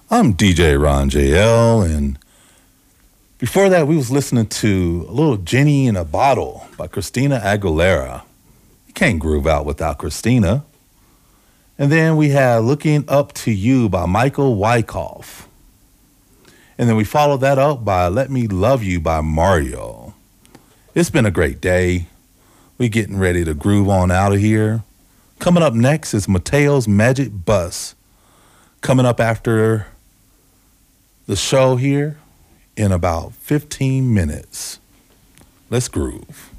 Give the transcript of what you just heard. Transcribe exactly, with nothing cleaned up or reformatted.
I'm D J Ron J L, and before that, we was listening to a little Genie in a Bottle by Christina Aguilera. You can't groove out without Christina. And then we had Looking Up to You by Michael Wyckoff. And then we followed that up by Let Me Love You by Mario. It's been a great day. We getting ready to groove on out of here. Coming up next is Mateo's Magic Bus. Coming up after the show here in about fifteen minutes. Let's groove.